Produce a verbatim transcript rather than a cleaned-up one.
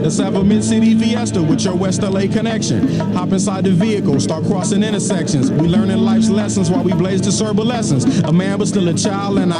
Let's have a mid-city fiesta with your West L A connection. Hop inside the vehicle, start crossing intersections. We learning life's lessons while we blaze the lessons. A man but still a child, and I